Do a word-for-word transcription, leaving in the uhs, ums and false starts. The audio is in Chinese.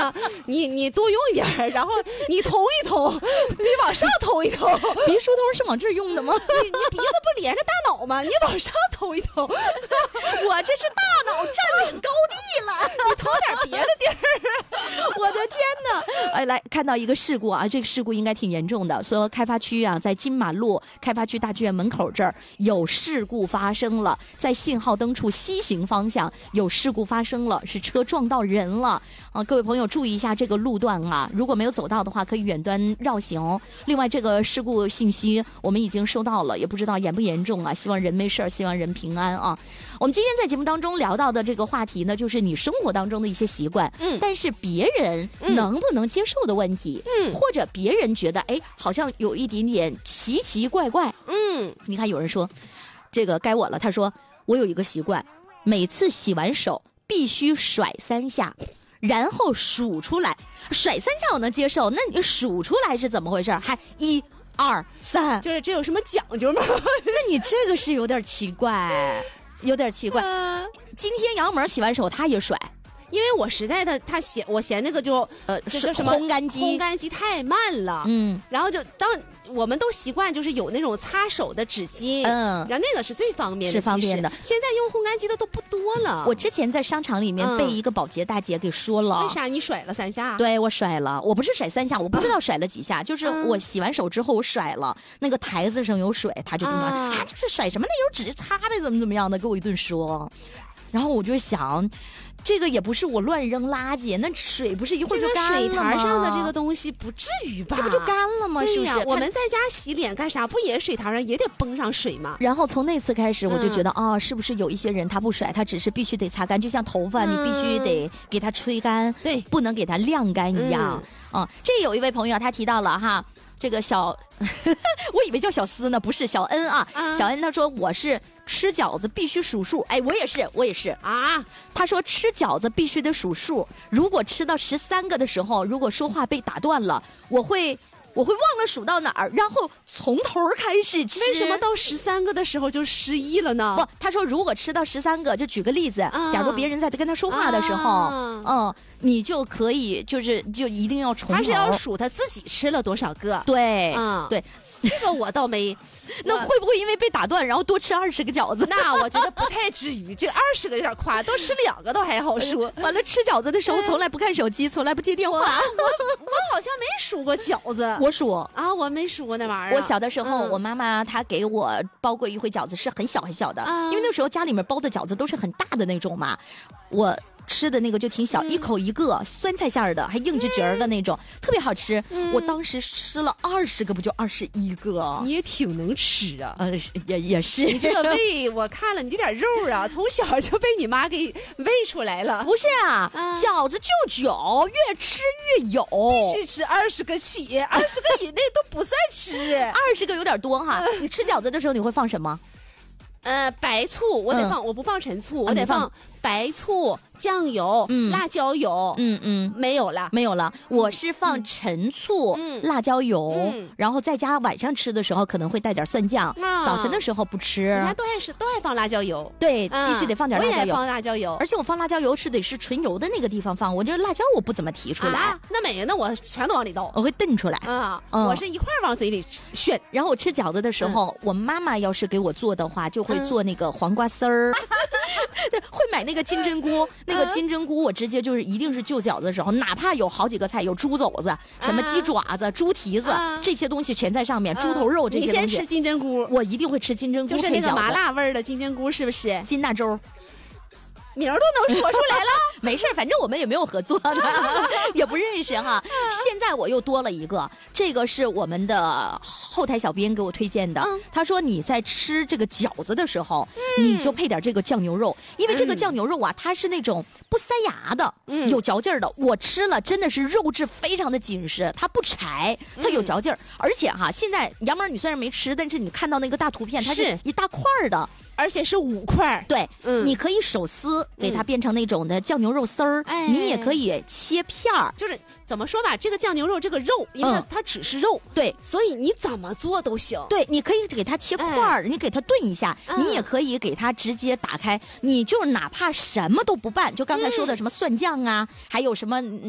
呢，你你多用一点儿，然后你通一通，你往上通一通。 鼻疏通是往这儿用的吗？ 你你鼻子不连着大脑吗？你往上通一通。 我这是大脑占领高地了， 你通点别的地儿。 我的天哪！哎，来看到一个事故啊，这个事故应该挺严重的。说开发区啊，在金马路开发区大剧院门口这儿有事故发生了，在信号灯处西行方向有事故发生了，是车撞到人了啊！各位朋友注意一下这个路段啊，如果没有走到的话，可以远端绕行。另外，这个事故信息我们已经收到了，也不知道严不严重啊。希望人没事，希望人平安啊。我们今天在节目当中聊到的这个话题呢，就是你生活当中的一些习惯，嗯，但是别人能不能接受的问题，嗯，或者别人觉得哎，好像有一点点奇奇怪怪，嗯，你看有人说，这个该我了，他说我有一个习惯，每次洗完手必须甩三下，然后数出来，甩三下我能接受，那你数出来是怎么回事？还一二三， 就是这有什么讲究吗？ 那你这个是有点奇怪。有点奇怪，呃、今天杨萌洗完手，他也甩， 因为我实在他他嫌我嫌那个就呃这叫什么烘干机， 烘干机太慢了，嗯，然后就当我们都习惯就是有那种擦手的纸巾，嗯，然后那个是最方便的， 是方便的。 现在用烘干机的都不多了。 我之前在商场里面被一个保洁大姐给说了， 嗯、为啥你甩了三下？ 对，我甩了，我不是甩三下，我不知道甩了几下，嗯、就是我洗完手之后我甩了，那个台子上有水，他就跟我说、啊、啊，就是甩什么那有纸擦呗，怎么怎么样的，给我一顿说，然后我就想。这个也不是我乱扔垃圾，那水不是一会儿就干了吗？ 这个水台上的这个东西不至于吧？ 这不就干了吗？是不是？ 我们在家洗脸干啥？不也水台上也得崩上水吗？ 然后从那次开始，我就觉得啊、嗯哦，是不是有一些人他不甩，他只是必须得擦干，就像头发，嗯、你必须得给它吹干， 对， 不能给它晾干一样。嗯，啊，这有一位朋友他提到了哈。这个小，我以为叫小思呢，不是小恩啊。啊小恩他说我是吃饺子必须数数，哎，我也是，我也是啊。他说吃饺子必须得数数，如果吃到十三个的时候，如果说话被打断了，我会。我会忘了数到哪儿，然后从头开始吃。 为什么到十三个的时候就失忆了呢？ 不，他说如果吃到十三个，就举个例子，啊、假如别人在跟他说话的时候，啊、嗯，你就可以就是就一定要从头。 他是要数他自己吃了多少个。 对，嗯，对。 这个我倒没， 那会不会因为被打断，然后多吃二十个饺子？ 那我觉得不太至于，这二十个有点夸，多吃两个倒还好说。 完了，吃饺子的时候从来不看手机，从来不接电话。我我我好像没数过饺子， 我数啊，我没数过那玩意儿。 我小的时候，嗯、我妈妈她给我包过一回饺子，是很小很小的，嗯、因为那时候家里面包的饺子都是很大的那种嘛，我。吃的那个就挺小，嗯、一口一个酸菜馅儿的，还硬直角的那种，嗯、特别好吃。嗯、我当时吃了二十个，不就二十一个？ 你也挺能吃啊！ 呃，也也是。 你这个胃，我看了你这点肉啊，从小就被你妈给喂出来了。 不是啊，嗯、饺子就酒，越吃越有， 必须吃二十个起，二十个以内都不算吃。 二十个有点多哈。你吃饺子的时候你会放什么？ 呃，白醋我得放，嗯、我不放陈醋，我得放白醋、酱油、嗯、辣椒油，嗯嗯，没有了， 没有了。我是放陈醋、嗯、辣椒油，嗯、然后在家晚上吃的时候可能会带点蒜酱，啊、早晨的时候不吃。 你看都爱是都爱放辣椒油， 对，嗯、必须得放点辣椒油。 我也放辣椒油， 而且我放辣椒油是得是纯油的那个地方放，我这辣椒我不怎么提出来。 啊、那没有，那我全都往里倒， 我会炖出来。 啊，嗯、我是一块往嘴里炫。 然后我吃饺子的时候，嗯、我妈妈要是给我做的话，就会做那个黄瓜丝儿。对，会买那个金针菇，那个金针菇我直接就是一定是就饺子的时候，哪怕有好几个菜，有猪肘子、什么鸡爪子、猪蹄子这些东西全在上面，猪头肉这些东西。 你先吃金针菇， 我一定会吃金针菇， 就是那个麻辣味的金针菇，是不是？ 金大洲。 名儿都能说出来了。 没事，反正我们也没有合作的，也不认识哈。现在我又多了一个，这个是我们的后台小编给我推荐的。嗯、他说你在吃这个饺子的时候，嗯、你就配点这个酱牛肉，因为这个酱牛肉啊，它是那种不塞牙的，嗯、有嚼劲儿的。我吃了真的是肉质非常的紧实，它不柴，它有嚼劲儿。嗯、而且哈，现在杨妹你虽然没吃，但是你看到那个大图片，它是一大块的。 而且是五块， 对，嗯，你可以手撕给它变成那种的酱牛肉丝儿，嗯、你也可以切片儿。 就是怎么说吧，这个酱牛肉这个肉，因为它、嗯、它只是肉， 对， 所以你怎么做都行。 对，你可以给它切块儿，哎、你给它炖一下，嗯、你也可以给它直接打开，你就哪怕什么都不拌，就刚才说的什么蒜酱啊，嗯、还有什么。